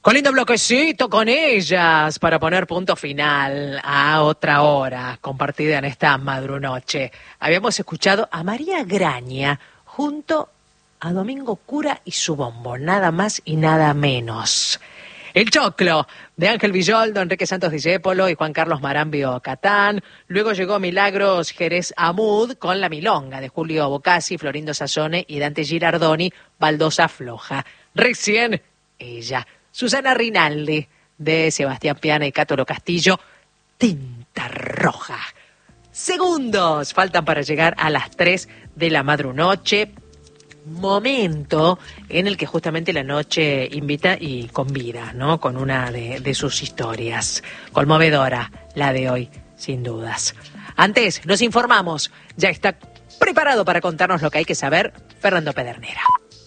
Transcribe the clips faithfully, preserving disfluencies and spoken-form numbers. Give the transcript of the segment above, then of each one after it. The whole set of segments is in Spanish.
Con lindo bloquecito con ellas para poner punto final a otra hora compartida en esta madrunoche. Habíamos escuchado a María Graña junto a Domingo Cura y su bombo, nada más y nada menos. El Choclo, de Ángel Villoldo, Enrique Santos Discépolo y Juan Carlos Marambio Catán. Luego llegó Milagros Jerez Amud con La Milonga, de Julio Bocassi, Florindo Sassone y Dante Girardoni, Baldosa Floja. Recién, ella, Susana Rinaldi, de Sebastián Piana y Cátolo Castillo, Tinta Roja. Segundos faltan para llegar a las tres de la madrunoche. Momento en el que justamente la noche invita y convida, ¿no? Con una de, de sus historias. Conmovedora, la de hoy, sin dudas. Antes, nos informamos. Ya está preparado para contarnos lo que hay que saber Fernando Pedernera.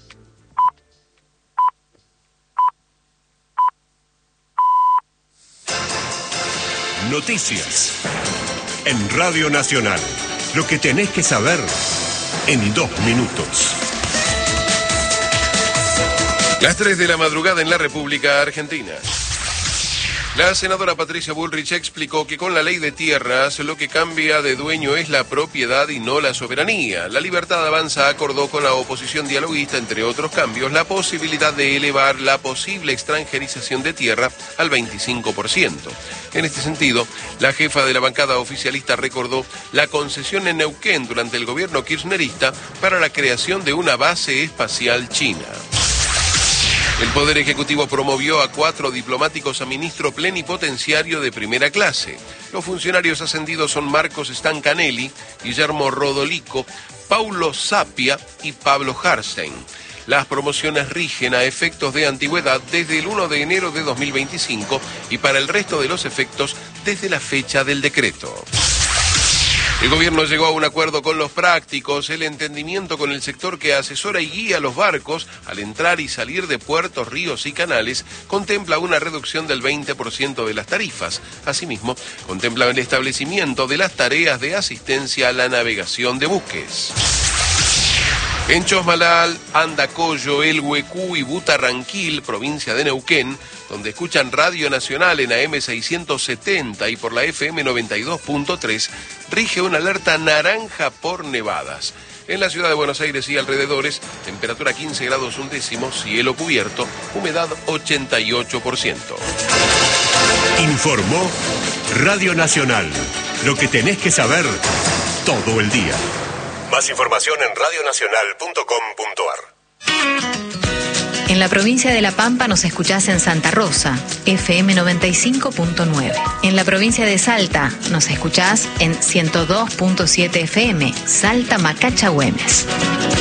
Noticias en Radio Nacional. Lo que tenés que saber en dos minutos. Las tres de la madrugada en la República Argentina. La senadora Patricia Bullrich explicó que con la ley de tierras lo que cambia de dueño es la propiedad y no la soberanía. La Libertad Avanza acordó con la oposición dialoguista, entre otros cambios, la posibilidad de elevar la posible extranjerización de tierra al veinticinco por ciento. En este sentido, la jefa de la bancada oficialista recordó la concesión en Neuquén durante el gobierno kirchnerista para la creación de una base espacial china. El Poder Ejecutivo promovió a cuatro diplomáticos a ministro plenipotenciario de primera clase. Los funcionarios ascendidos son Marcos Stancanelli, Guillermo Rodolico, Paulo Sapia y Pablo Harstein. Las promociones rigen a efectos de antigüedad desde el primero de enero de dos mil veinticinco y para el resto de los efectos desde la fecha del decreto. El gobierno llegó a un acuerdo con los prácticos. El entendimiento con el sector que asesora y guía a los barcos al entrar y salir de puertos, ríos y canales contempla una reducción del veinte por ciento de las tarifas. Asimismo, contempla el establecimiento de las tareas de asistencia a la navegación de buques. En Chosmalal, Andacollo, El Huecú y Butarranquil, provincia de Neuquén, donde escuchan Radio Nacional en A M seiscientos setenta y por la F M noventa y dos punto tres, rige una alerta naranja por nevadas. En la ciudad de Buenos Aires y alrededores, temperatura quince grados un décimo, cielo cubierto, humedad ochenta y ocho por ciento. Informó Radio Nacional. Lo que tenés que saber todo el día. Más información en radio nacional punto com punto a r. En la provincia de La Pampa nos escuchás en Santa Rosa, F M noventa y cinco punto nueve. En la provincia de Salta nos escuchás en ciento dos punto siete F M, Salta Macacha Güemes.